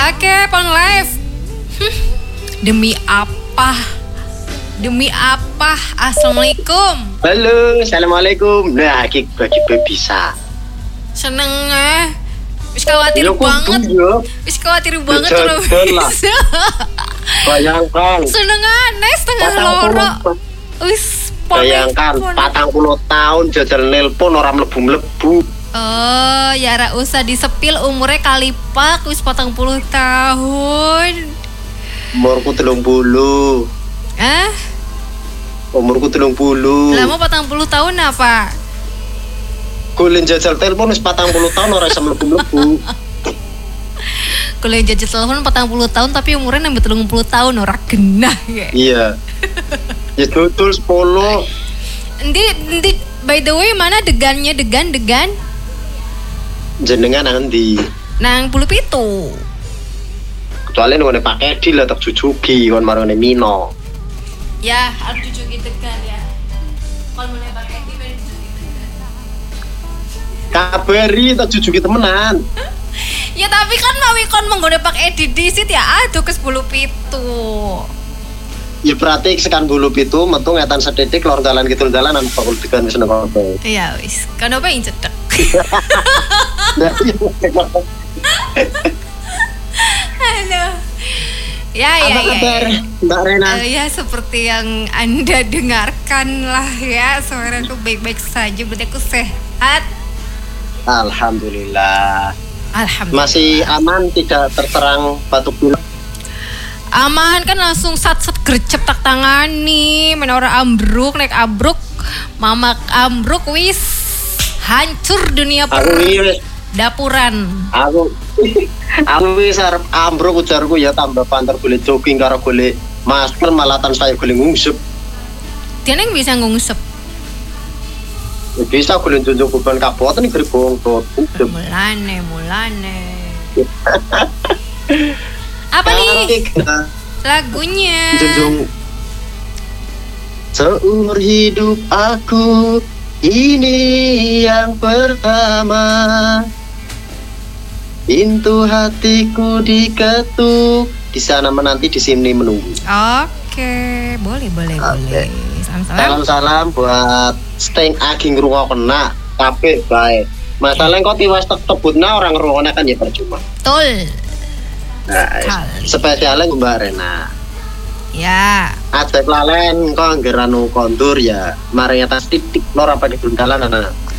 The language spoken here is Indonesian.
Oke, pon live. Demi apa? Demi apa? Assalamualaikum. Halo, assalamualaikum. Nah, iki bagi bisa. Seneng Wis khawatir Ya, banget. kudu, Wis khawatir banget Betul, betul lah. Bayangkan. Seneng aneh setengah loro. Wis Bayangkan 40 tahun jajal nelpon orang mlebu-mlebu. Oh, ya ra usah disepil umurnya kalipak wis 40 tahun. Umurku 30. Umurku 30. Lah mau 40 tahun apa? Kulen jajal telepon wis 40 tahun ora iso mlebu-mlebu. Kuliah jajal telepon 40 tahun tapi umurnya nambah 30 tahun ora genah ya. Iya. Ya betul 10. Endi by the way mana degannya degan? Jenengan nanti. Nang Bulu Pitu. Kecuali ngene pakai di lah tak jujugi kon marane Mino. Ya, harus jujugi degan ya. Kalau mau pakai di Kabari tak jujugi temenan. ya tapi kan mawi kon menggone pakai edit disit ya aduh ke 10 pitu. Ya berarti sekan bulu pitu metu ngetan sedetik lor dalan kidul dalan nang bakul degan wis nang kono. Iya wis. Kan apa yang cedek? Halo. Ya. Apa kabar Mbak Rena? Ya seperti yang Anda dengarkan lah ya, suaraku baik-baik saja, berarti aku sehat. Alhamdulillah. Alhamdulillah. Masih aman, tidak terserang batuk pilek. Aman kan langsung sat-sat gercep tak tangani, menora ambruk, naik abruk, mamak ambruk wis hancur dunia dapuran. Aku wis arep ambruk ujarku ya tambah panter boleh jogging karo boleh masker malatan saya boleh ngungsep. Dia neng bisa ngungsep. Bisa boleh junjung beban kabupaten iki bongkot. Mulane. Apa nih lagunya? Junjung seumur hidup aku ini yang pertama, pintu hatiku diketuk, di sana menanti, di sini menunggu. Oke, boleh. Salam buat Steng Aging ngrungokna kabeh bae. Masalah kok tiwas tebutna orang ngrungokna kan ya percuma. Betul. Nah, spesialnya Mbak Rena. Ya. Ajak lalen kok anggar anu kondur ya. Mari atas titik lor apa di dalan ana.